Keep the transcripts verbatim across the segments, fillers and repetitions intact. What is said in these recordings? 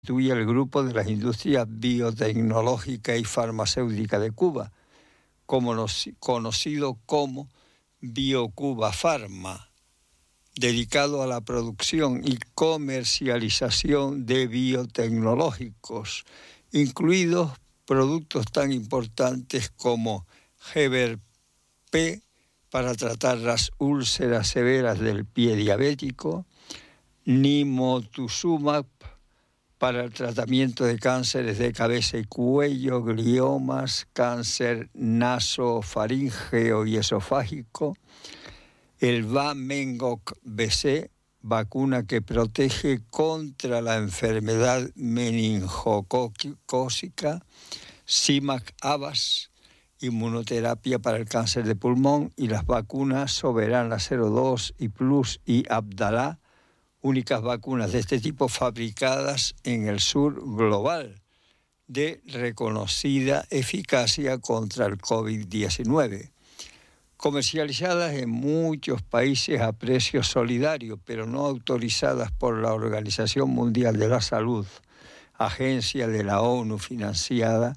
constituye el grupo de las industrias biotecnológica y farmacéutica de Cuba, como nos, conocido como BioCuba Pharma, dedicado a la producción y comercialización de biotecnológicos, incluidos productos tan importantes como Geber-P para tratar las úlceras severas del pie diabético, Nimotuzumab para el tratamiento de cánceres de cabeza y cuello, gliomas, cáncer nasofaríngeo y esofágico, el Bamengoc B C, vacuna que protege contra la enfermedad meningocócica, Simac-Avas, inmunoterapia para el cáncer de pulmón, y las vacunas Soberana cero dos y Plus y Abdalá, únicas vacunas de este tipo fabricadas en el sur global, de reconocida eficacia contra el COVID diecinueve. Comercializadas en muchos países a precio solidario, pero no autorizadas por la Organización Mundial de la Salud, agencia de la ONU financiada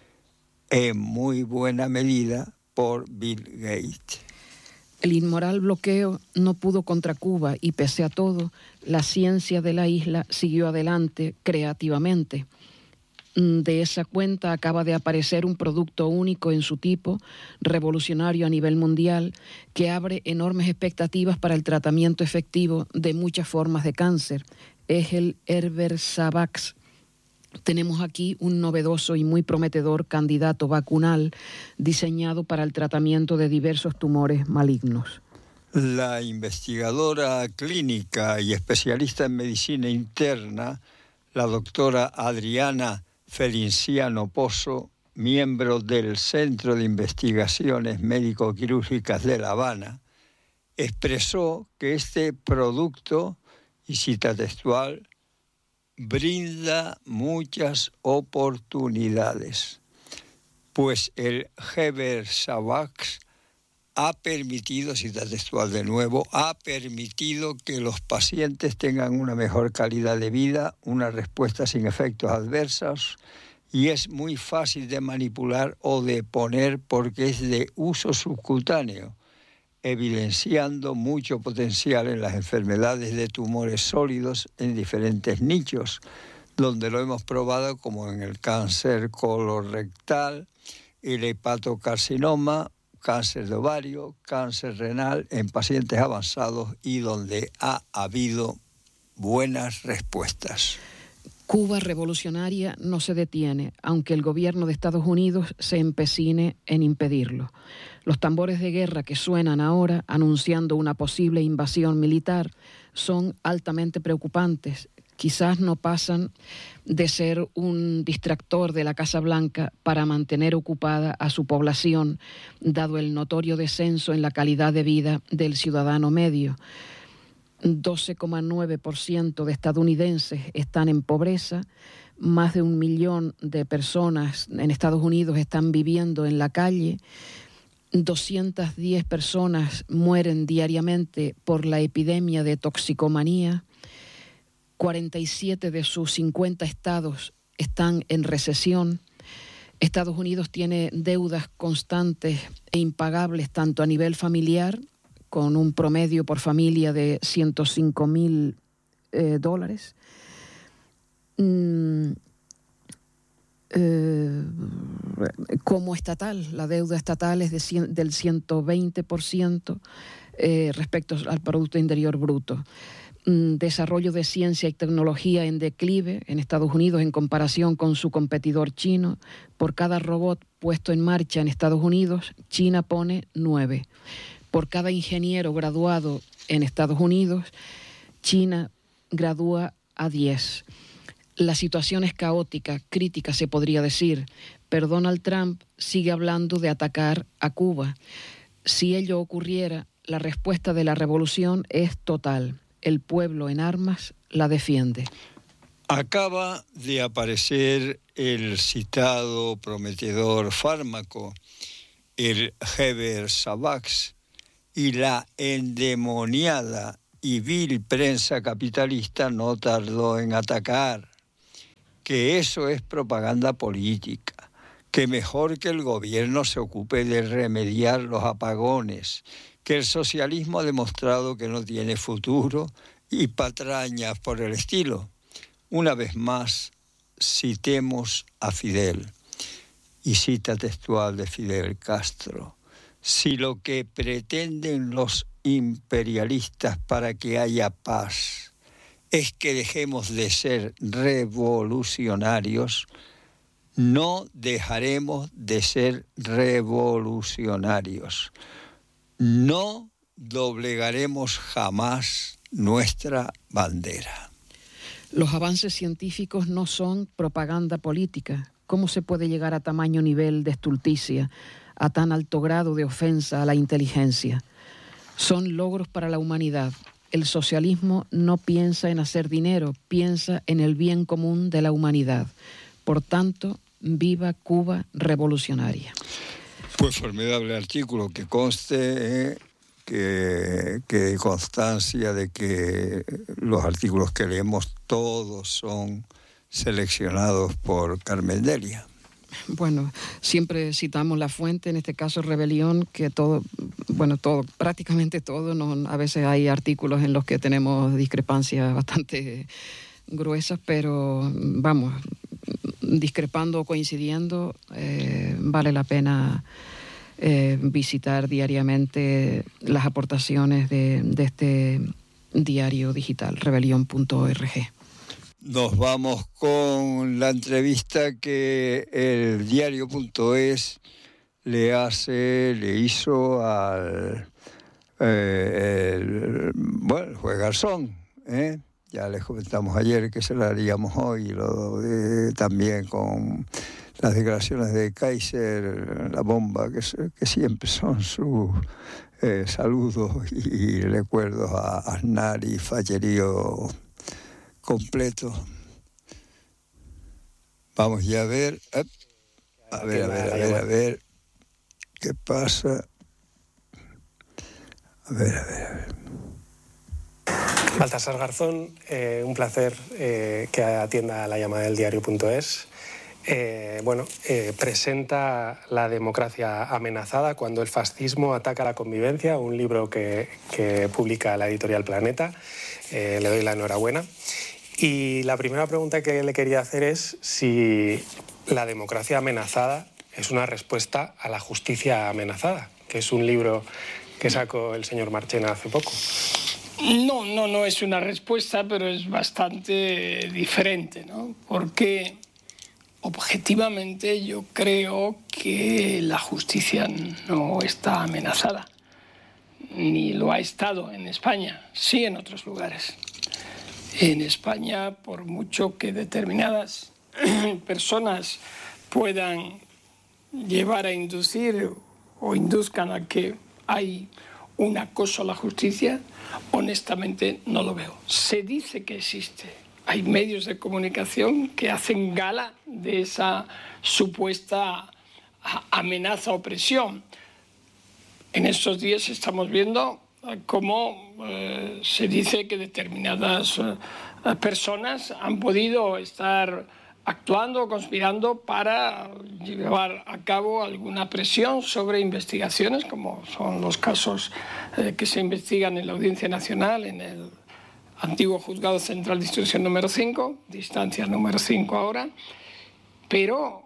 en muy buena medida por Bill Gates. El inmoral bloqueo no pudo contra Cuba y, pese a todo, la ciencia de la isla siguió adelante creativamente. De esa cuenta acaba de aparecer un producto único en su tipo, revolucionario a nivel mundial, que abre enormes expectativas para el tratamiento efectivo de muchas formas de cáncer. Es el Herversavax. Tenemos aquí un novedoso y muy prometedor candidato vacunal diseñado para el tratamiento de diversos tumores malignos. La investigadora clínica y especialista en medicina interna, la doctora Adriana Feliciano Pozo, miembro del Centro de Investigaciones Médico-Quirúrgicas de La Habana, expresó que este producto, y cita textual, brinda muchas oportunidades, pues el Geber-Savax ha permitido, cita textual de nuevo, ha permitido que los pacientes tengan una mejor calidad de vida, una respuesta sin efectos adversos, y es muy fácil de manipular o de poner porque es de uso subcutáneo, evidenciando mucho potencial en las enfermedades de tumores sólidos en diferentes nichos, donde lo hemos probado como en el cáncer colorectal, el hepatocarcinoma, cáncer de ovario, cáncer renal en pacientes avanzados y donde ha habido buenas respuestas. Cuba revolucionaria no se detiene, aunque el gobierno de Estados Unidos se empecine en impedirlo. Los tambores de guerra que suenan ahora, anunciando una posible invasión militar, son altamente preocupantes. Quizás no pasan de ser un distractor de la Casa Blanca para mantener ocupada a su población, dado el notorio descenso en la calidad de vida del ciudadano medio. doce coma nueve por ciento de estadounidenses están en pobreza, más de un millón de personas en Estados Unidos están viviendo en la calle, doscientas diez personas mueren diariamente por la epidemia de toxicomanía, cuarenta y siete de sus cincuenta estados están en recesión. Estados Unidos tiene deudas constantes e impagables tanto a nivel familiar, con un promedio por familia de ciento cinco mil eh, dólares, mm, eh, como estatal. La deuda estatal es de cien, del ciento veinte por ciento eh, respecto al Producto Interior Bruto. Desarrollo de ciencia y tecnología en declive en Estados Unidos en comparación con su competidor chino. Por cada robot puesto en marcha en Estados Unidos, China pone nueve. Por cada ingeniero graduado en Estados Unidos, China gradúa a diez. La situación es caótica, crítica se podría decir, pero Donald Trump sigue hablando de atacar a Cuba. Si ello ocurriera, la respuesta de la revolución es total. El pueblo en armas la defiende. Acaba de aparecer el citado prometedor fármaco, el Geber-Savax, y la endemoniada y vil prensa capitalista no tardó en atacar. que eso es propaganda política, que mejor que el gobierno se ocupe de remediar los apagones, que el socialismo ha demostrado que no tiene futuro y patrañas por el estilo. Una vez más, citemos a Fidel, y cita textual de Fidel Castro: si lo que pretenden los imperialistas para que haya paz es que dejemos de ser revolucionarios, no dejaremos de ser revolucionarios. No doblegaremos jamás nuestra bandera. Los avances científicos no son propaganda política. ¿Cómo se puede llegar a tamaño nivel de estulticia, a tan alto grado de ofensa a la inteligencia? Son logros para la humanidad. El socialismo no piensa en hacer dinero, piensa en el bien común de la humanidad. Por tanto, viva Cuba revolucionaria. Pues formidable artículo, que conste eh, que, que constancia de que los artículos que leemos todos son seleccionados por Carmen Delia. Bueno, siempre citamos la fuente, en este caso Rebelión, que todo, bueno, todo, prácticamente todo, no, a veces hay artículos en los que tenemos discrepancias bastante gruesas, pero vamos, discrepando o coincidiendo, eh, vale la pena eh, visitar diariamente las aportaciones de, de este diario digital, rebelión punto org. Nos vamos con la entrevista que el diario punto es le hace, le hizo al eh, el, bueno, el juez Garzón, ¿eh? Ya les comentamos ayer que se la haríamos hoy, lo de, también con las declaraciones de Kaiser, la bomba, que, que siempre son sus eh, saludos y recuerdos a Aznar y fallerío completo. Vamos ya a ver, a ver, a ver, a ver, a ver, qué pasa. A ver, a ver, a ver. Baltasar Garzón, eh, un placer eh, que atienda a la llamada del diario punto es. Eh, bueno, eh, presenta La democracia amenazada cuando el fascismo ataca la convivencia, un libro que, que publica la editorial Planeta. Eh, le doy la enhorabuena. Y la primera pregunta que le quería hacer es si La democracia amenazada es una respuesta a la justicia amenazada, que es un libro que sacó el señor Marchena hace poco. No, no, no es una respuesta, pero es bastante diferente, ¿no? Porque objetivamente yo creo que la justicia no está amenazada, ni lo ha estado en España, sí en otros lugares. En España, por mucho que determinadas personas puedan llevar a inducir o induzcan a que hay un acoso a la justicia, honestamente no lo veo. Se dice que existe. Hay medios de comunicación que hacen gala de esa supuesta amenaza o presión. En estos días estamos viendo cómo eh, se dice que determinadas eh, personas han podido estar actuando o conspirando para llevar a cabo alguna presión sobre investigaciones, como son los casos eh, que se investigan en la Audiencia Nacional, en el antiguo Juzgado Central de Instrucción número cinco, distancia número cinco ahora, pero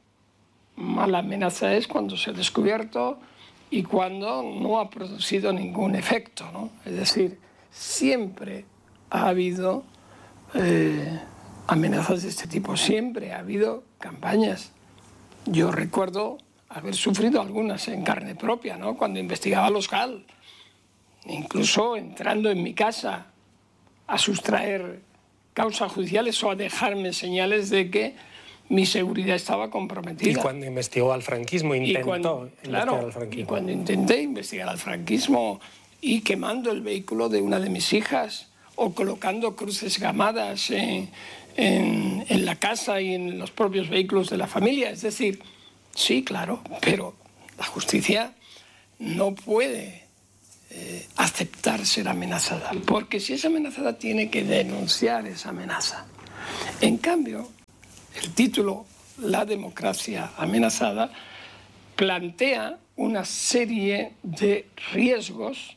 mala amenaza es cuando se ha descubierto y cuando no ha producido ningún efecto, ¿no? Es decir, siempre ha habido eh, amenazas de este tipo, siempre ha habido campañas. Yo recuerdo haber sufrido algunas en carne propia, ¿no? Cuando investigaba los G A L, incluso entrando en mi casa a sustraer causas judiciales o a dejarme señales de que mi seguridad estaba comprometida. Y cuando investigó al franquismo, intentó cuando, investigar claro, al franquismo. Y cuando intenté investigar al franquismo y quemando el vehículo de una de mis hijas o colocando cruces gamadas en, en, en la casa y en los propios vehículos de la familia. Es decir, sí, claro, pero la justicia no puede eh, aceptar ser amenazada, porque si es amenazada tiene que denunciar esa amenaza. En cambio, el título La democracia amenazada plantea una serie de riesgos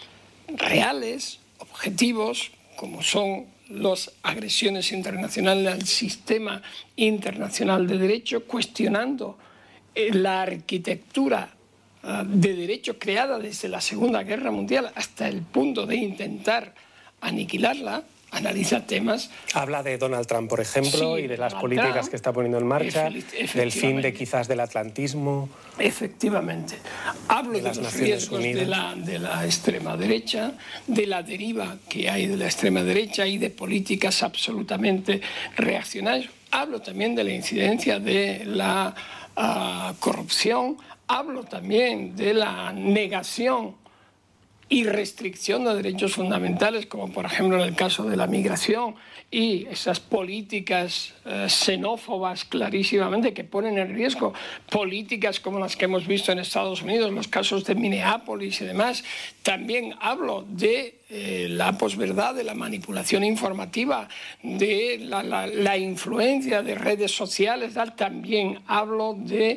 reales, objetivos, como son las agresiones internacionales al sistema internacional de derecho, cuestionando la arquitectura de derecho creada desde la Segunda Guerra Mundial hasta el punto de intentar aniquilarla. Analiza temas... Habla de Donald Trump, por ejemplo, sí, y de las Donald políticas Trump, que está poniendo en marcha, del fin de quizás del atlantismo... Efectivamente. Hablo de, de los riesgos de la, de la extrema derecha, de la deriva que hay de la extrema derecha y de políticas absolutamente reaccionarias. Hablo también de la incidencia de la uh, corrupción. Hablo también de la negación y restricción de derechos fundamentales, como por ejemplo en el caso de la migración y esas políticas eh, xenófobas clarísimamente que ponen en riesgo políticas como las que hemos visto en Estados Unidos, los casos de Minneapolis y demás. También hablo de eh, la posverdad, de la manipulación informativa, de la, la, la influencia de redes sociales. Tal. También hablo de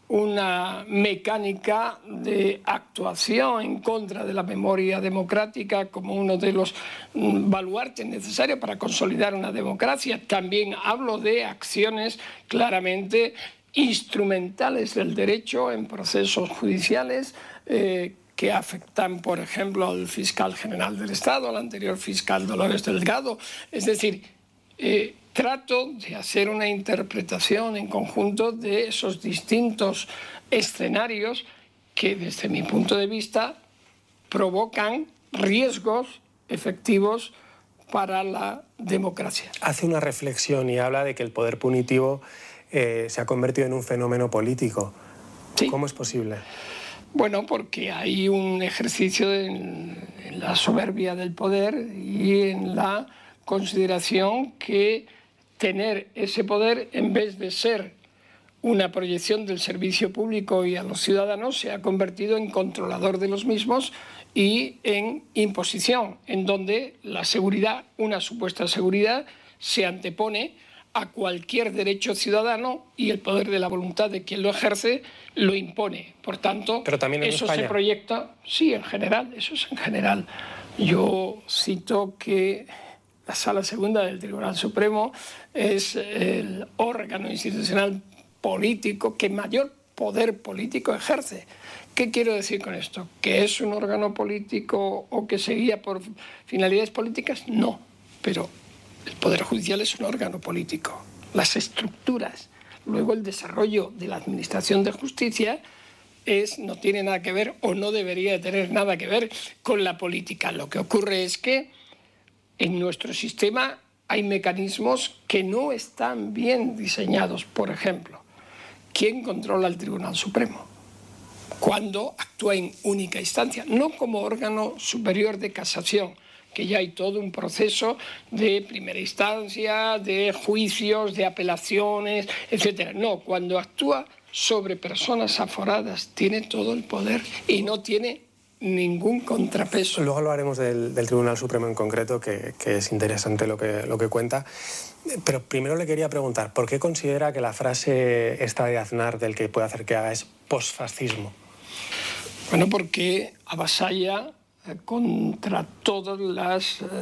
una mecánica de actuación en contra de la memoria democrática como uno de los baluartes necesarios para consolidar una democracia. También hablo de acciones claramente instrumentales del derecho en procesos judiciales eh, que afectan, por ejemplo, al fiscal general del Estado, al anterior fiscal Dolores Delgado. Es decir, eh, trato de hacer una interpretación en conjunto de esos distintos escenarios que, desde mi punto de vista, provocan riesgos efectivos para la democracia. Hace una reflexión y habla de que el poder punitivo eh, se ha convertido en un fenómeno político. Sí. ¿Cómo es posible? Bueno, porque hay un ejercicio en, en la soberbia del poder y en la consideración que tener ese poder, en vez de ser una proyección del servicio público y a los ciudadanos, se ha convertido en controlador de los mismos y en imposición, en donde la seguridad, una supuesta seguridad, se antepone a cualquier derecho ciudadano y el poder de la voluntad de quien lo ejerce lo impone. Por tanto, Pero también en eso España. se proyecta, sí, en general, eso es en general. Yo cito que la Sala Segunda del Tribunal Supremo es el órgano institucional político que mayor poder político ejerce. ¿Qué quiero decir con esto? ¿Que es un órgano político o que se guía por finalidades políticas? No, pero el Poder Judicial es un órgano político. Las estructuras, luego el desarrollo de la administración de justicia es, no tiene nada que ver o no debería tener nada que ver con la política. Lo que ocurre es que en nuestro sistema hay mecanismos que no están bien diseñados. Por ejemplo, ¿quién controla el Tribunal Supremo? Cuando actúa en única instancia, no como órgano superior de casación, que ya hay todo un proceso de primera instancia, de juicios, de apelaciones, etcétera. No, cuando actúa sobre personas aforadas, tiene todo el poder y no tiene ningún contrapeso. Luego hablaremos del, del Tribunal Supremo en concreto, que, que es interesante lo que, lo que cuenta. Pero primero le quería preguntar, ¿por qué considera que la frase esta de Aznar del que puede hacer que haga es posfascismo? Bueno, porque avasalla eh, contra todas las eh,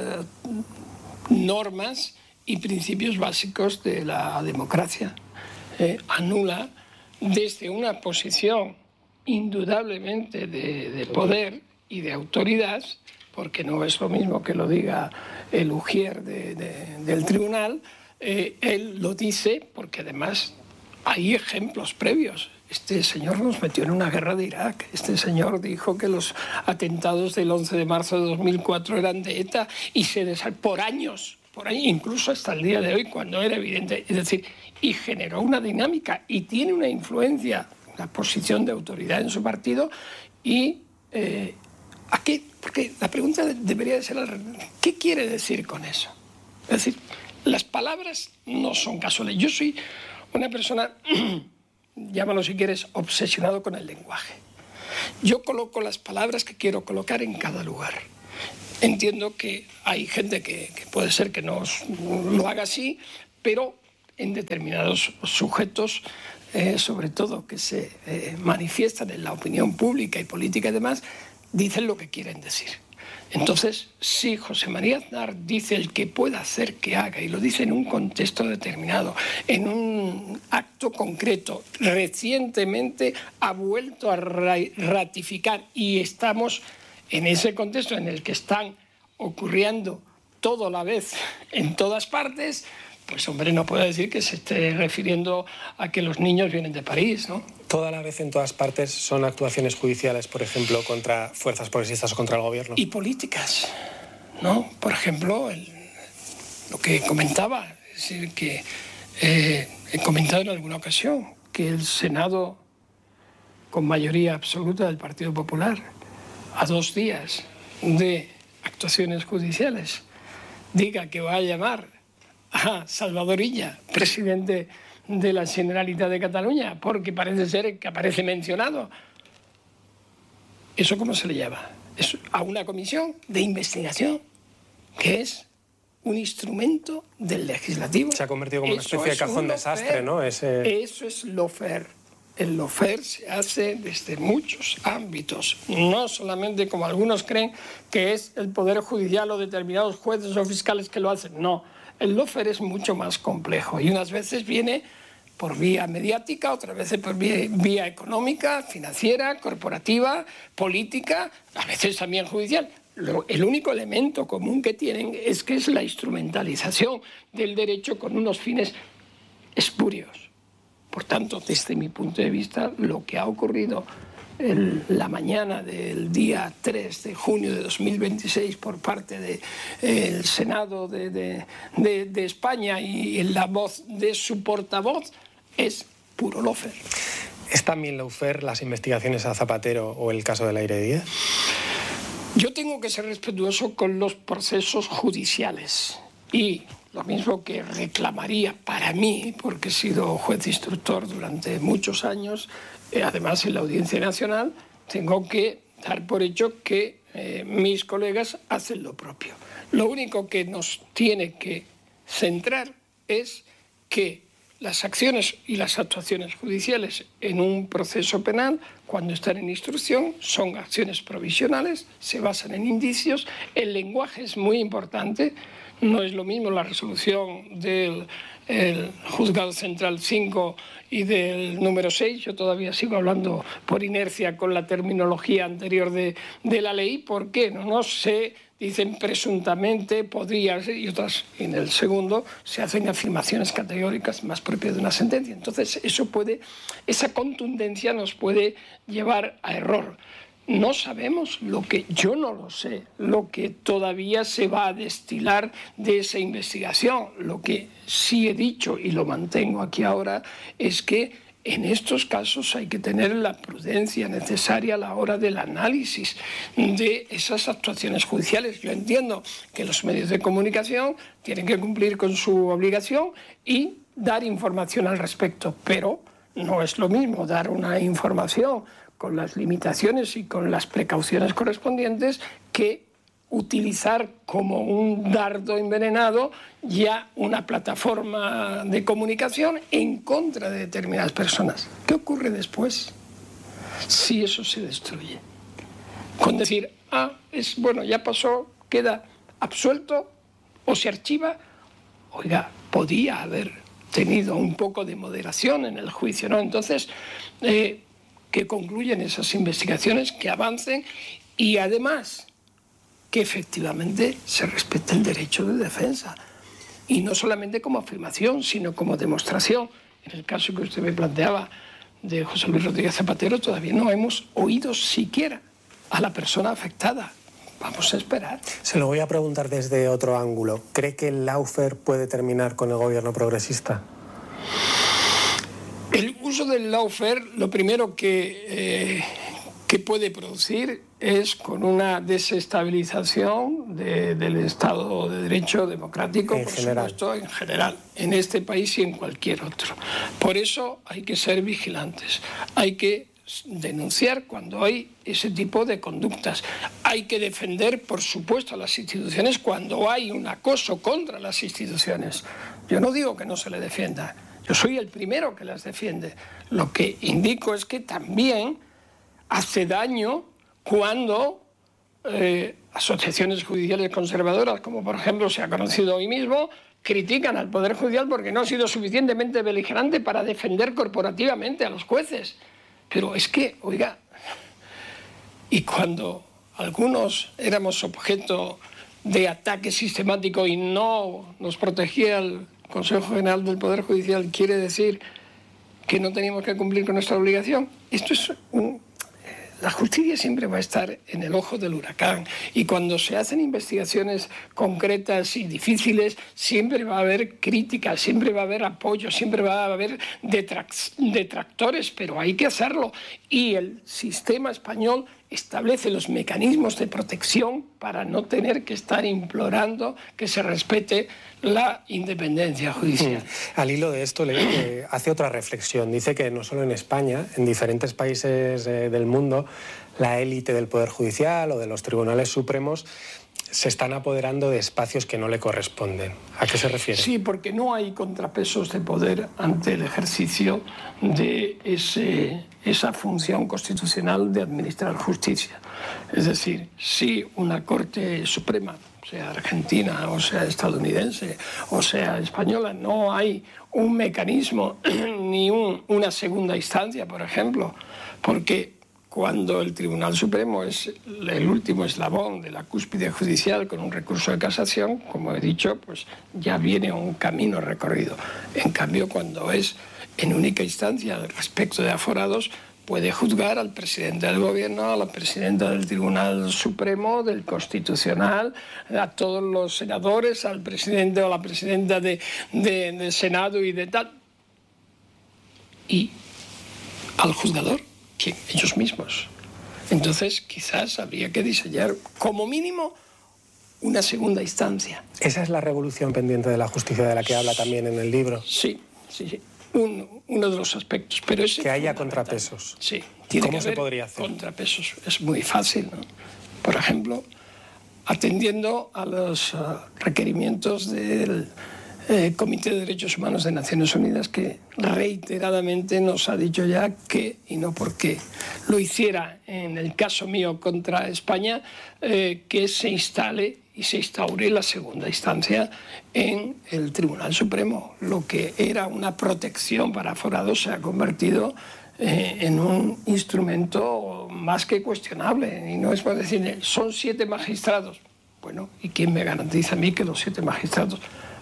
normas y principios básicos de la democracia. Eh, anula desde una posición indudablemente de, de poder y de autoridad, porque no es lo mismo que lo diga el ujier de, de, del tribunal, eh, él lo dice porque además hay ejemplos previos. Este señor nos metió en una guerra de Irak, este señor dijo que los atentados del once de marzo de dos mil cuatro eran de ETA y se desarrolló por años, por ahí, incluso hasta el día de hoy, cuando era evidente, es decir, y generó una dinámica y tiene una influencia, una posición de autoridad en su partido. Y eh, ¿a qué? Porque la pregunta debería de ser, ¿qué quiere decir con eso? Es decir, las palabras no son casuales. Yo soy una persona, llámalo si quieres, obsesionado con el lenguaje. Yo coloco las palabras que quiero colocar en cada lugar. Entiendo que hay gente que, que puede ser que no lo haga así, pero en determinados sujetos, eh, sobre todo que se eh, manifiestan en la opinión pública y política y demás, dicen lo que quieren decir. Entonces, si José María Aznar dice el que pueda hacer que haga, y lo dice en un contexto determinado, en un acto concreto, recientemente ha vuelto a ratificar, y estamos en ese contexto en el que están ocurriendo todo a la vez en todas partes, pues hombre, no puedo decir que se esté refiriendo a que los niños vienen de París, ¿no? Toda la vez en todas partes son actuaciones judiciales, por ejemplo, contra fuerzas progresistas o contra el gobierno. Y políticas, ¿no? Por ejemplo, el, lo que comentaba, es decir, que eh, he comentado en alguna ocasión que el Senado, con mayoría absoluta del Partido Popular, a dos días de actuaciones judiciales, diga que va a llamar a Salvador Illa, presidente de la Generalitat de Cataluña, porque parece ser que aparece mencionado. ¿Eso cómo se le llama? Es a una comisión de investigación, que es un instrumento del legislativo. Se ha convertido como una especie de cajón desastre, ¿no? Ese... Eso es lawfare. El lawfare se hace desde muchos ámbitos, no solamente como algunos creen que es el Poder Judicial o determinados jueces o fiscales que lo hacen. No, el lawfare es mucho más complejo y unas veces viene por vía mediática, otras veces por vía, vía económica, financiera, corporativa, política, a veces también judicial. Lo, el único elemento común que tienen es que es la instrumentalización del derecho con unos fines espurios. Por tanto, desde mi punto de vista, lo que ha ocurrido en la mañana del día tres de junio de dos mil veintiséis por parte del de, eh, Senado de, de, de, de España y en la voz de su portavoz es puro lawfare. ¿Es también lawfare las investigaciones a Zapatero o el caso del Aire Díaz? Yo tengo que ser respetuoso con los procesos judiciales y lo mismo que reclamaría para mí, porque he sido juez instructor durante muchos años, eh, además en la Audiencia Nacional, tengo que dar por hecho que eh, mis colegas hacen lo propio. Lo único que nos tiene que centrar es que las acciones y las actuaciones judiciales en un proceso penal, cuando están en instrucción, son acciones provisionales, se basan en indicios, el lenguaje es muy importante. No es lo mismo la resolución del el Juzgado Central cinco y del número seis. Yo todavía sigo hablando por inercia con la terminología anterior de, de la ley. ¿Por qué? No, no se dicen presuntamente, podría ser, y otras en el segundo se hacen afirmaciones categóricas más propias de una sentencia. Entonces, eso puede, esa contundencia nos puede llevar a error. No sabemos lo que, yo no lo sé, lo que todavía se va a destilar de esa investigación. Lo que sí he dicho y lo mantengo aquí ahora es que en estos casos hay que tener la prudencia necesaria a la hora del análisis de esas actuaciones judiciales. Yo entiendo que los medios de comunicación tienen que cumplir con su obligación y dar información al respecto, pero no es lo mismo dar una información con las limitaciones y con las precauciones correspondientes que utilizar como un dardo envenenado ya una plataforma de comunicación en contra de determinadas personas. ¿Qué ocurre después si eso se destruye? Con decir, ah, es bueno, ya pasó, queda absuelto o se archiva. Oiga, podía haber tenido un poco de moderación en el juicio, ¿no? Entonces, eh, que concluyan esas investigaciones, que avancen y además que efectivamente se respete el derecho de defensa. Y no solamente como afirmación, sino como demostración. En el caso que usted me planteaba de José Luis Rodríguez Zapatero, todavía no hemos oído siquiera a la persona afectada. Vamos a esperar. Se lo voy a preguntar desde otro ángulo. ¿Cree que el lawfare puede terminar con el gobierno progresista? El uso del lawfare, lo primero que, eh, que puede producir es con una desestabilización de, del Estado de Derecho democrático, en por general. supuesto, en general, en este país y en cualquier otro. Por eso hay que ser vigilantes, hay que denunciar cuando hay ese tipo de conductas. Hay que defender, por supuesto, a las instituciones cuando hay un acoso contra las instituciones. Yo no digo que no se le defienda, yo soy el primero que las defiende. Lo que indico es que también hace daño cuando eh, asociaciones judiciales conservadoras, como por ejemplo se ha conocido hoy mismo, critican al Poder Judicial porque no ha sido suficientemente beligerante para defender corporativamente a los jueces. Pero es que, oiga, y cuando algunos éramos objeto de ataque sistemático y no nos protegía el Consejo General del Poder Judicial, ¿quiere decir que no teníamos que cumplir con nuestra obligación? Esto es un... La justicia siempre va a estar en el ojo del huracán y cuando se hacen investigaciones concretas y difíciles siempre va a haber críticas, siempre va a haber apoyo, siempre va a haber detractores, pero hay que hacerlo. Y el sistema español establece los mecanismos de protección para no tener que estar implorando que se respete la independencia judicial. Mm. Al hilo de esto le, eh, hace otra reflexión. Dice que no solo en España, en diferentes países eh, del mundo, la élite del Poder Judicial o de los tribunales supremos se están apoderando de espacios que no le corresponden. ¿A qué se refiere? Sí, porque no hay contrapesos de poder ante el ejercicio de ese, esa función constitucional de administrar justicia. Es decir, si una Corte Suprema, sea argentina, o sea estadounidense, o sea española, no hay un mecanismo ni un, una segunda instancia, por ejemplo, porque cuando el Tribunal Supremo es el último eslabón de la cúspide judicial con un recurso de casación, como he dicho, pues ya viene un camino recorrido. En cambio, cuando es en única instancia respecto de aforados, puede juzgar al presidente del Gobierno, a la presidenta del Tribunal Supremo, del Constitucional, a todos los senadores, al presidente o la presidenta de, de, del Senado y de tal, y al juzgador, que ellos mismos. Entonces, quizás habría que diseñar, como mínimo, una segunda instancia. ¿Esa es la revolución pendiente de la justicia de la que habla también en el libro? Sí, sí, sí. Un, uno de los aspectos. Pero ese que haya contrapesos. Sí. Tiene ¿Cómo que se haber podría hacer? Contrapesos. Es muy fácil, ¿no? Por ejemplo, atendiendo a los uh, requerimientos del eh, Comité de Derechos Humanos de Naciones Unidas, que reiteradamente nos ha dicho ya que, y no porque lo hiciera en el caso mío contra España, eh, que se instale y se instaure la segunda instancia en el Tribunal Supremo. Lo que era una protección para aforados se ha convertido eh, en un instrumento más que cuestionable. Y no es para decir, son siete magistrados. Bueno, ¿y quién me garantiza a mí que los siete magistrados,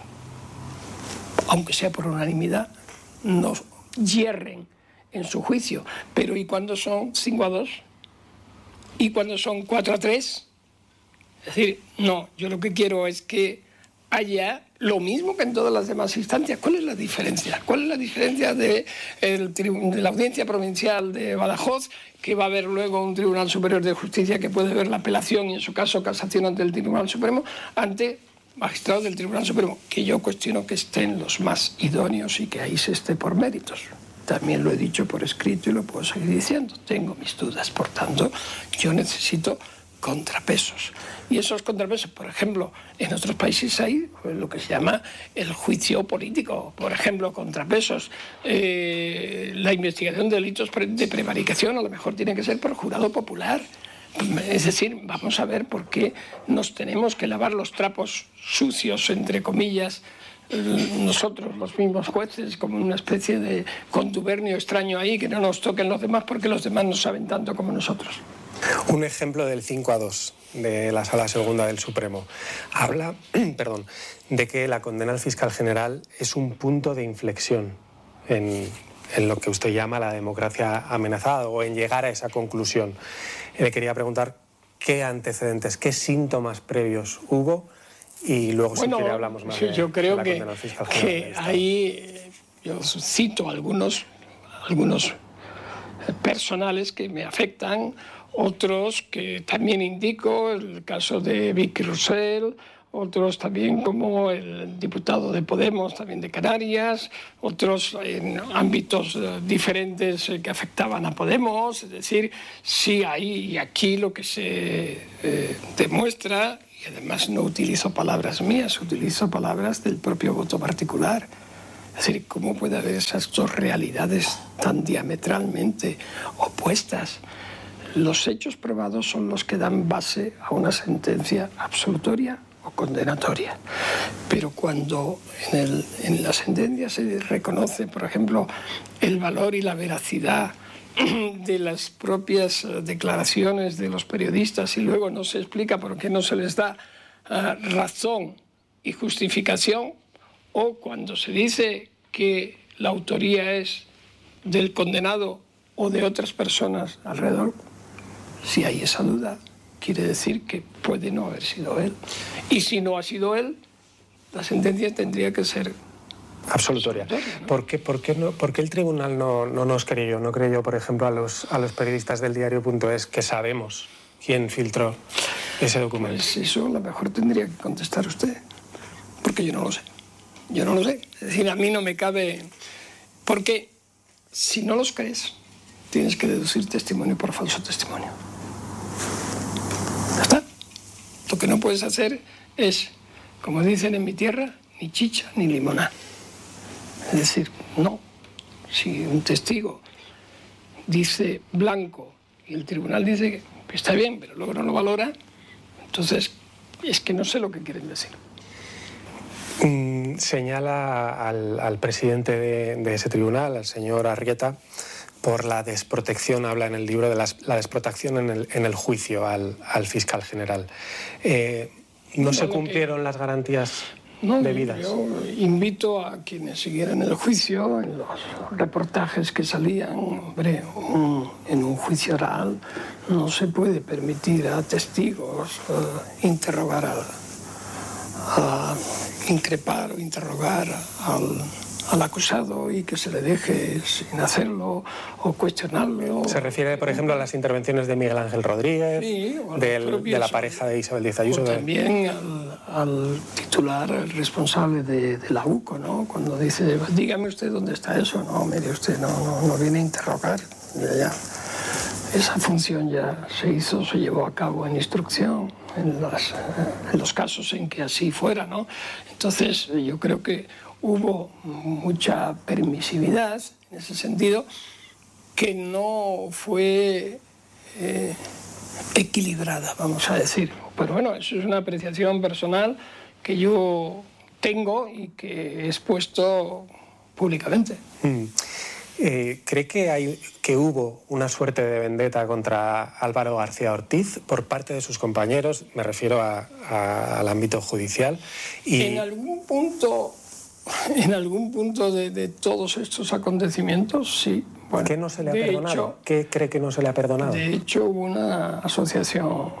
aunque sea por unanimidad, no yerren en su juicio? Pero ¿y cuando son cinco a dos? ¿Y cuando son cuatro a tres? Es decir, no, yo lo que quiero es que haya lo mismo que en todas las demás instancias. ¿Cuál es la diferencia? ¿Cuál es la diferencia de, el, de la Audiencia Provincial de Badajoz, que va a haber luego un Tribunal Superior de Justicia que puede ver la apelación y en su caso casación ante el Tribunal Supremo, ante magistrados del Tribunal Supremo, que yo cuestiono que estén los más idóneos y que ahí se esté por méritos? También lo he dicho por escrito y lo puedo seguir diciendo. Tengo mis dudas, por tanto, yo necesito contrapesos. Y esos contrapesos, por ejemplo, en otros países hay lo que se llama el juicio político, por ejemplo, contrapesos. Eh, la investigación de delitos de prevaricación a lo mejor tiene que ser por jurado popular. Es decir, vamos a ver por qué nos tenemos que lavar los trapos sucios, entre comillas, nosotros, los mismos jueces, como una especie de contubernio extraño ahí, que no nos toquen los demás porque los demás no saben tanto como nosotros. Un ejemplo del cinco a dos de la Sala Segunda del Supremo. Habla, perdón, de que la condena al fiscal general es un punto de inflexión en, en lo que usted llama la democracia amenazada, o en llegar a esa conclusión. Le quería preguntar qué antecedentes, qué síntomas previos hubo, y luego bueno, si quiere hablamos más sí, de, yo creo de la que, condena al fiscal general. Que ahí yo cito algunos, algunos personales que me afectan, otros que también indico, el caso de Vicky Roussel otros también como el diputado de Podemos, también de Canarias, otros en ámbitos diferentes que afectaban a Podemos. Es decir, sí hay aquí lo que se eh, demuestra, y además no utilizo palabras mías, utilizo palabras del propio voto particular. Es decir, ¿cómo puede haber esas dos realidades tan diametralmente opuestas? Los hechos probados son los que dan base a una sentencia absolutoria o condenatoria. Pero cuando en, el, en la sentencia se reconoce, por ejemplo, el valor y la veracidad de las propias declaraciones de los periodistas y luego no se explica por qué no se les da uh, razón y justificación, o cuando se dice que la autoría es del condenado o de otras personas alrededor, si hay esa duda, quiere decir que puede no haber sido él. Y si no ha sido él, la sentencia tendría que ser absolutoria. absolutoria ¿no? ¿Por qué, por qué, no, por qué el tribunal no, no nos creyó? No creyó, por ejemplo, a los, a los periodistas del diario punto es, que sabemos quién filtró ese documento. Pues eso a lo mejor tendría que contestar usted, porque yo no lo sé. Yo no lo sé. Es decir, a mí no me cabe... Porque si no los crees, tienes que deducir testimonio por falso testimonio. Ya está. Lo que no puedes hacer es, como dicen en mi tierra, ni chicha ni limonada. Es decir, no. Si un testigo dice blanco y el tribunal dice que está bien, pero luego no lo valora, entonces es que no sé lo que quieren decir. Mm, señala al, al presidente de, de ese tribunal, al señor Arrieta, por la desprotección, habla en el libro de las, la desprotección en el, en el juicio al, al fiscal general. Eh, ¿No, no se cumplieron que, las garantías no, debidas? Yo invito a quienes siguieran el juicio, en los reportajes que salían, hombre, un, en un juicio oral no se puede permitir a testigos uh, interrogar al, a increpar o interrogar al, al acusado y que se le deje sin hacerlo o cuestionarlo. Se refiere, por ejemplo, a las intervenciones de Miguel Ángel Rodríguez, sí, del, de la pareja de Isabel Díaz Ayuso. O también al, al titular, el responsable de, de la U C O, ¿no? Cuando dice, dígame usted dónde está eso. No, mire usted, no, no, no viene a interrogar. Ya, ya. Esa función ya se hizo, se llevó a cabo en instrucción, en, las, en los casos en que así fuera, ¿no? Entonces, yo creo que hubo mucha permisividad en ese sentido que no fue eh, equilibrada, vamos a decir. Pero bueno, eso es una apreciación personal que yo tengo y que he expuesto públicamente. Mm. Eh, ¿Cree que, hay, que hubo una suerte de vendetta contra Álvaro García Ortiz por parte de sus compañeros? Me refiero a, a, al ámbito judicial. Y... En algún punto, en algún punto de, de todos estos acontecimientos, sí. Bueno, ¿qué no se le ha perdonado? Hecho, ¿Qué cree que no se le ha perdonado? De hecho, hubo una asociación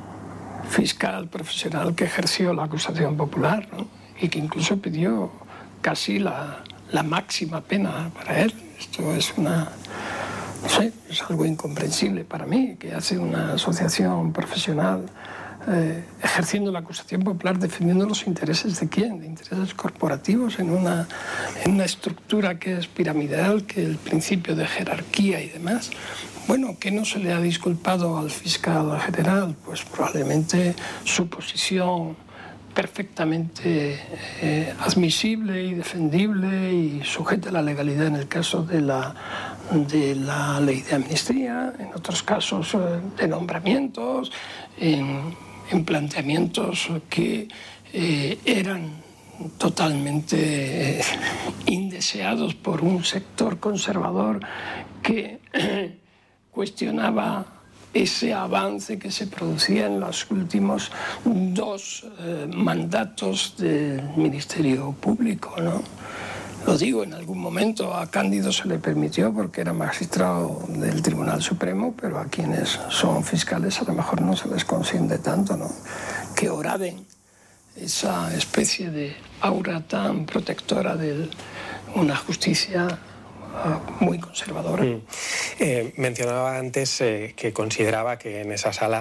fiscal profesional que ejerció la acusación popular, ¿no? Y que incluso pidió casi la, la máxima pena para él. Esto es una, no sé, es algo incomprensible para mí, que hace una asociación profesional eh, ejerciendo la acusación popular, defendiendo los intereses de quién, de intereses corporativos en una, en una estructura que es piramidal, que el principio de jerarquía y demás. Bueno, ¿qué no se le ha disculpado al fiscal general? Pues probablemente su posición perfectamente eh, admisible y defendible y sujeta a la legalidad en el caso de la, de la ley de amnistía, en otros casos eh, de nombramientos, en, en planteamientos que eh, eran totalmente eh, indeseados por un sector conservador que eh, cuestionaba ese avance que se producía en los últimos dos eh, mandatos del Ministerio Público, ¿no? Lo digo, en algún momento a Cándido se le permitió porque era magistrado del Tribunal Supremo, pero a quienes son fiscales a lo mejor no se les consiente tanto, ¿no? Que oraden esa especie de aura tan protectora de una justicia muy conservadora. Mm. Eh, mencionaba antes eh, que consideraba que en esa sala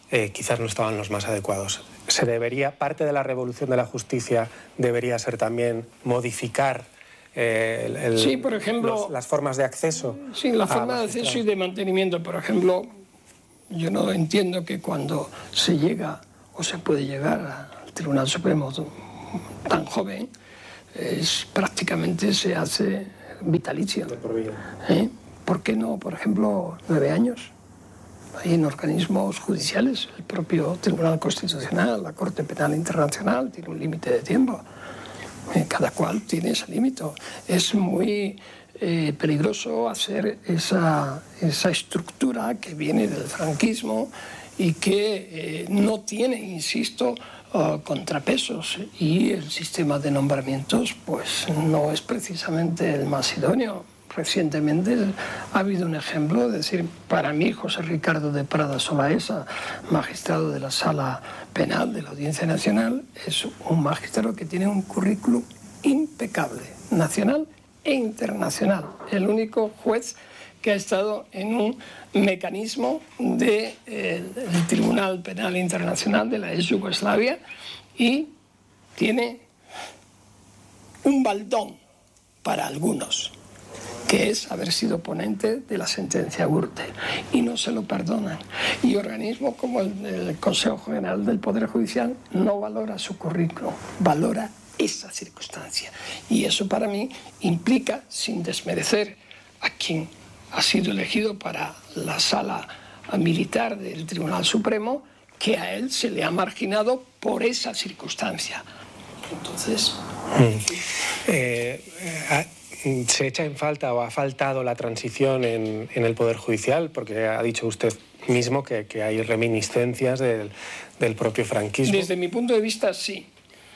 eh, quizás no estaban los más adecuados. Se debería, parte de la revolución de la justicia debería ser también modificar eh, el, el, sí, por ejemplo, los, las formas de acceso. Sí, la forma de acceso y de mantenimiento. Por ejemplo, yo no entiendo que cuando se llega o se puede llegar al Tribunal Supremo tan joven, es, prácticamente se hace vitalicio. De por vida. ¿Eh? ¿Por qué no, por ejemplo, nueve años? Hay en organismos judiciales, el propio Tribunal Constitucional, la Corte Penal Internacional, tiene un límite de tiempo. Eh, cada cual tiene ese límite. Es muy eh, peligroso hacer esa, esa estructura que viene del franquismo y que eh, no tiene, insisto, uh, contrapesos. Y el sistema de nombramientos pues no es precisamente el más idóneo. Recientemente ha habido un ejemplo, es decir, para mí José Ricardo de Prada Solaesa, magistrado de la Sala Penal de la Audiencia Nacional, es un magistrado que tiene un currículum impecable, nacional e internacional. El único juez que ha estado en un mecanismo del de, eh, el Tribunal Penal Internacional de la ex Yugoslavia y tiene un baldón para algunos, que es haber sido ponente de la sentencia Gürtel, y no se lo perdonan. Y organismos como el, el Consejo General del Poder Judicial no valora su currículum, valora esa circunstancia. Y eso para mí implica, sin desmerecer a quien ha sido elegido para la sala militar del Tribunal Supremo, que a él se le ha marginado por esa circunstancia. Entonces... Mm. Eh, eh, ¿Se echa en falta o ha faltado la transición en, en el Poder Judicial? Porque ha dicho usted mismo que, que hay reminiscencias del, del propio franquismo. Desde mi punto de vista, sí.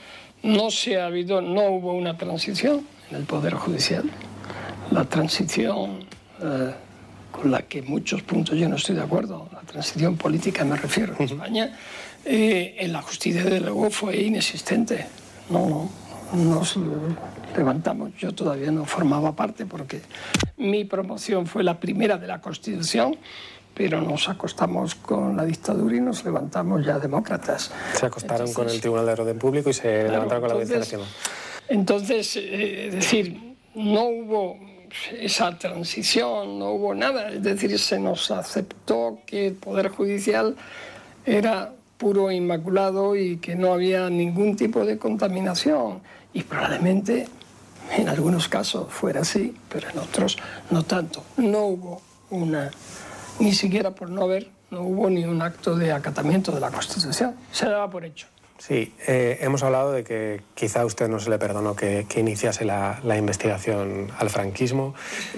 No se ha habido, no hubo una transición en el Poder Judicial. La transición eh, con la que en muchos puntos yo no estoy de acuerdo, la transición política me refiero en España, eh, en la justicia desde luego fue inexistente. No, no. Nos levantamos, yo todavía no formaba parte porque mi promoción fue la primera de la Constitución, pero nos acostamos con la dictadura y nos levantamos ya demócratas. Se acostaron entonces, con el Tribunal de Orden Público y se claro, levantaron con la Audiencia Nacional. Entonces, eh, es decir, no hubo esa transición, no hubo nada, es decir, se nos aceptó que el Poder Judicial era puro e inmaculado y que no había ningún tipo de contaminación. Y probablemente en algunos casos fuera así, pero en otros no tanto. No hubo una, ni siquiera por no haber, no hubo ni un acto de acatamiento de la Constitución. Se daba por hecho. Sí, eh, hemos hablado de que quizá a usted no se le perdonó que, que iniciase la, la investigación al franquismo,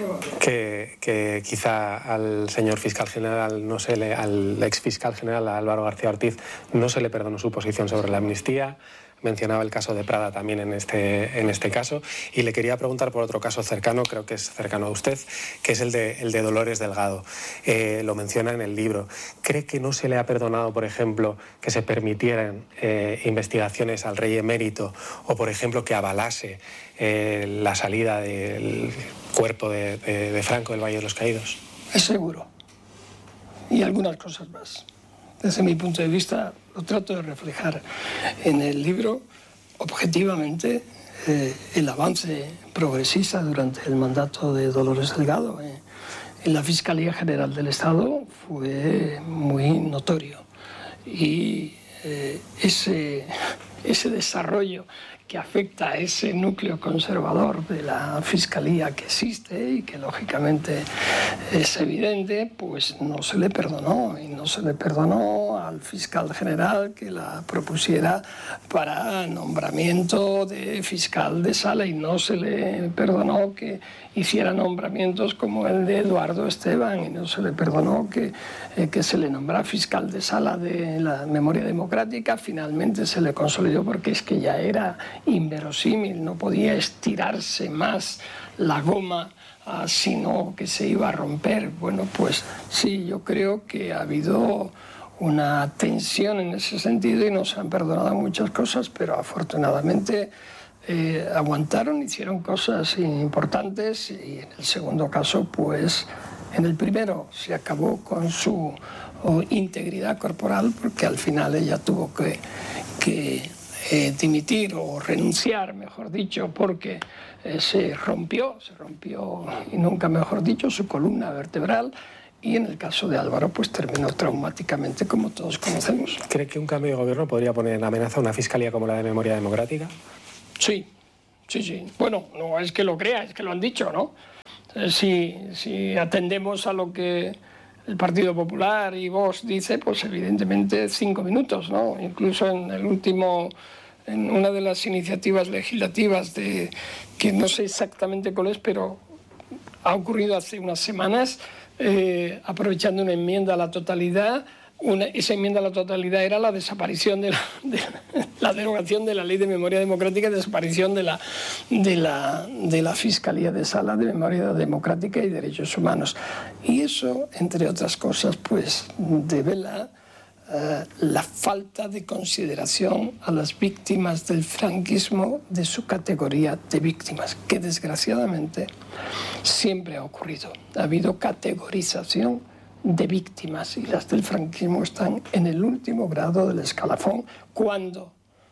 que, que quizá al señor fiscal general, no se le, al ex fiscal general Álvaro García Ortiz, no se le perdonó su posición sobre la amnistía. Mencionaba el caso de Prada también en este, en este caso. Y le quería preguntar por otro caso cercano, creo que es cercano a usted, que es el de, el de Dolores Delgado. Eh, lo menciona en el libro. ¿Cree que no se le ha perdonado, por ejemplo, que se permitieran eh, investigaciones al rey emérito o, por ejemplo, que avalase eh, la salida del cuerpo de, de, de Franco del Valle de los Caídos? Es seguro. Y algunas cosas más. Desde mi punto de vista, lo trato de reflejar en el libro, objetivamente, eh, el avance progresista durante el mandato de Dolores Delgado eh, en la Fiscalía General del Estado fue muy notorio. Y eh, ese, ese desarrollo que afecta a ese núcleo conservador de la Fiscalía que existe y que lógicamente es evidente, pues no se le perdonó. Y no se le perdonó al fiscal general que la propusiera para nombramiento de fiscal de sala y no se le perdonó que hiciera nombramientos como el de Eduardo Esteban y no se le perdonó que, eh, que se le nombrara fiscal de sala de la memoria democrática. Finalmente se le consolidó porque es que ya era inverosímil, no podía estirarse más la goma, uh, sino que se iba a romper. Bueno, pues sí, yo creo que ha habido una tensión en ese sentido y nos han perdonado muchas cosas, pero afortunadamente eh, aguantaron, hicieron cosas importantes y en el segundo caso, pues en el primero se acabó con su o integridad corporal, porque al final ella tuvo que, que eh, dimitir o renunciar, mejor dicho, porque eh, se rompió, se rompió, y nunca mejor dicho, su columna vertebral. Y en el caso de Álvaro, pues terminó traumáticamente, como todos conocemos. ¿Cree que un cambio de gobierno podría poner en amenaza una fiscalía como la de Memoria Democrática? Sí, sí, sí. Bueno, no es que lo crea, es que lo han dicho, ¿no? Eh, si, si atendemos a lo que el Partido Popular y Vox dice, pues evidentemente cinco minutos, ¿no? Incluso en el último, en una de las iniciativas legislativas de, que no sé exactamente cuál es, pero ha ocurrido hace unas semanas, eh, aprovechando una enmienda a la totalidad. Una, esa enmienda a la totalidad era la desaparición de la, de la derogación de la Ley de Memoria Democrática y desaparición de la, de, la, de la Fiscalía de Sala de Memoria Democrática y Derechos Humanos. Y eso, entre otras cosas, pues devela uh, la falta de consideración a las víctimas del franquismo de su categoría de víctimas, que desgraciadamente siempre ha ocurrido. Ha habido categorización de víctimas y las del franquismo están en el último grado del escalafón, cuando,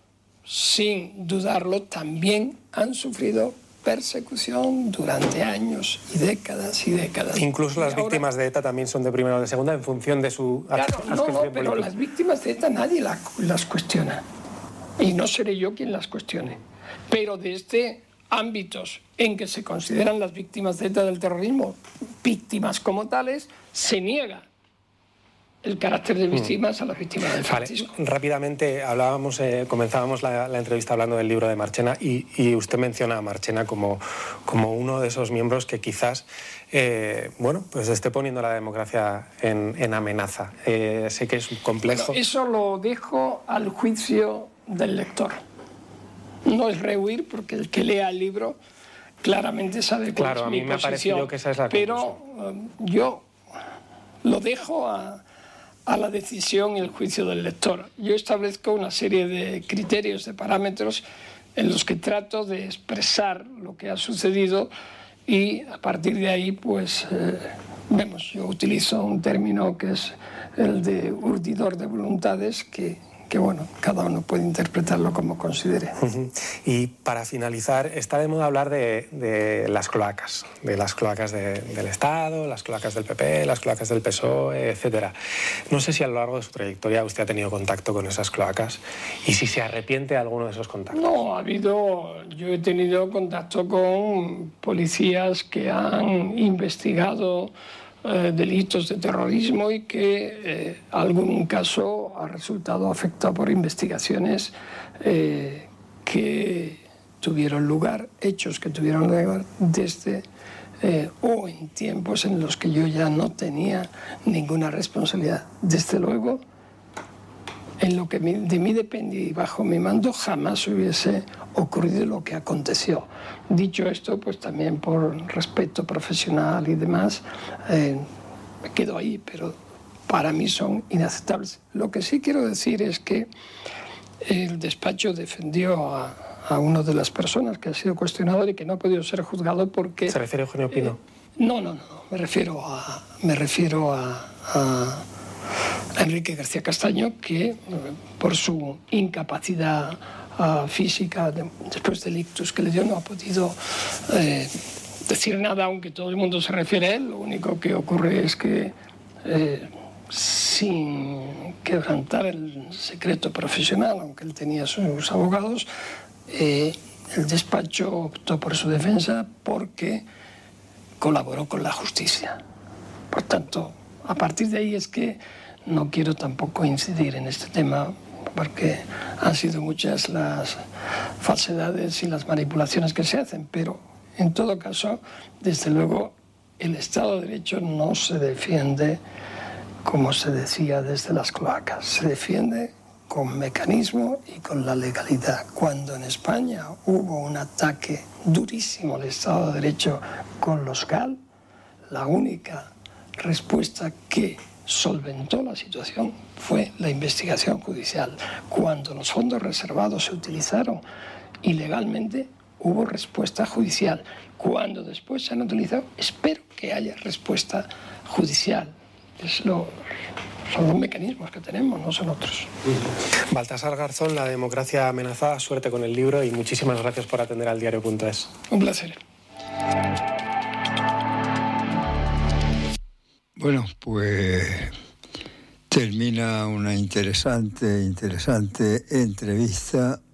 sin dudarlo, también han sufrido persecución durante años y décadas y décadas. Incluso las ahora, víctimas de ETA también son de primera o de segunda en función de su claro, adscripción no, no, política. pero las víctimas de ETA nadie la, las cuestiona. Y no seré yo quien las cuestione. Pero desde ámbitos en que se consideran las víctimas de ETA del terrorismo víctimas como tales, se niega el carácter de víctimas mm. a las víctimas del fascismo. Vale. Rápidamente, hablábamos, eh, comenzábamos la, la entrevista hablando del libro de Marchena y, y usted menciona a Marchena como, como uno de esos miembros que quizás eh, bueno, pues esté poniendo la democracia en, en amenaza. Eh, sé que es complejo. Bueno, eso lo dejo al juicio del lector. No es rehuir, porque el que lea el libro claramente sabe cuál claro, es a mi mí me posición. ha parecido que esa es la Pero um, yo lo dejo a, a la decisión y el juicio del lector. Yo establezco una serie de criterios, de parámetros en los que trato de expresar lo que ha sucedido y a partir de ahí, pues, eh, vemos, yo utilizo un término que es el de urdidor de voluntades, que que bueno, cada uno puede interpretarlo como considere. Uh-huh. Y para finalizar, está de moda hablar de, de las cloacas, de las cloacas de, del Estado, las cloacas del P P, las cloacas del P S O E, etcétera. No sé si a lo largo de su trayectoria usted ha tenido contacto con esas cloacas y si se arrepiente de alguno de esos contactos. No, ha habido, yo he tenido contacto con policías que han investigado Eh, delitos de terrorismo y que eh, algún caso ha resultado afectado por investigaciones eh, que tuvieron lugar, hechos que tuvieron lugar desde eh, o en tiempos en los que yo ya no tenía ninguna responsabilidad. Desde luego, en lo que de mí dependía y bajo mi mando jamás hubiese ocurrido lo que aconteció. Dicho esto, pues también por respeto profesional y demás, eh, me quedo ahí, pero para mí son inaceptables. Lo que sí quiero decir es que el despacho defendió a, a una de las personas que ha sido cuestionador y que no ha podido ser juzgado porque... ¿Se refiere a Eugenio Pino? Eh, no, no, no, me refiero a, me refiero a, a Enrique García Castaño, que por su incapacidad uh, física, de, después del ictus que le dio, no ha podido eh, decir nada, aunque todo el mundo se refiere a él. Lo único que ocurre es que, eh, sin quebrantar el secreto profesional, aunque él tenía sus abogados, eh, el despacho optó por su defensa porque colaboró con la justicia. Por tanto, a partir de ahí es que no quiero tampoco incidir en este tema porque han sido muchas las falsedades y las manipulaciones que se hacen, pero en todo caso, desde luego, el Estado de Derecho no se defiende como se decía desde las cloacas, se defiende con mecanismo y con la legalidad. Cuando en España hubo un ataque durísimo al Estado de Derecho con los G A L, la única respuesta que solventó la situación fue la investigación judicial. Cuando los fondos reservados se utilizaron ilegalmente, hubo respuesta judicial. Cuando después se han utilizado, espero que haya respuesta judicial. Es lo son los mecanismos que tenemos, no son otros. Baltasar Garzón, La democracia amenazada. Suerte con el libro y muchísimas gracias por atender al diario punto es. Un placer. Bueno, pues termina una interesante, interesante entrevista